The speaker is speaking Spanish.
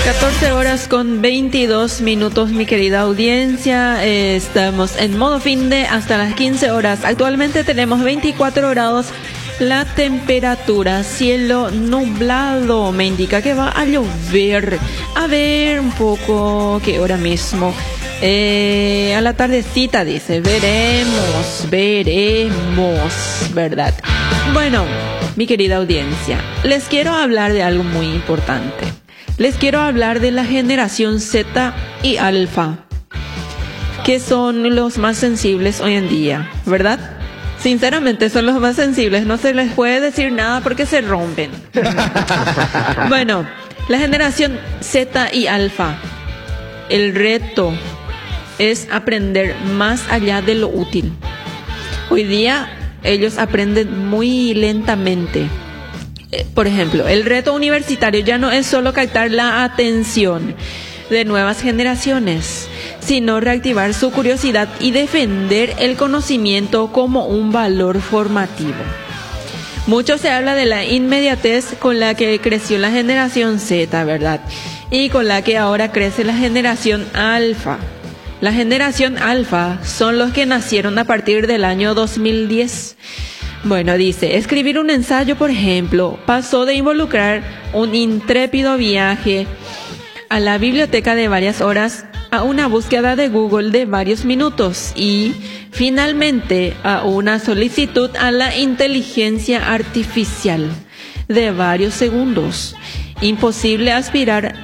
14 horas con 22 minutos, mi querida audiencia. Estamos en modo fin de hasta las 15 horas. Actualmente tenemos 24 grados. La temperatura, cielo nublado, me indica que va a llover. A ver un poco qué hora mismo. A la tardecita dice, veremos, ¿verdad? Bueno, mi querida audiencia, les quiero hablar de algo muy importante. Les quiero hablar de la generación Z y Alfa, que son los más sensibles hoy en día, ¿verdad? Sinceramente son los más sensibles, no se les puede decir nada porque se rompen. Bueno, la generación Z y Alfa, el reto es aprender más allá de lo útil. Hoy día ellos aprenden muy lentamente. Por ejemplo, el reto universitario ya no es solo captar la atención de nuevas generaciones, sino reactivar su curiosidad y defender el conocimiento como un valor formativo. Mucho se habla de la inmediatez con la que creció la generación Z, ¿verdad? Y con la que ahora crece la generación Alfa. La generación Alfa son los que nacieron a partir del año 2010. Bueno, dice, escribir un ensayo, por ejemplo, pasó de involucrar un intrépido viaje a la biblioteca de varias horas a una búsqueda de Google de varios minutos y, finalmente, a una solicitud a la inteligencia artificial de varios segundos. Imposible aspirar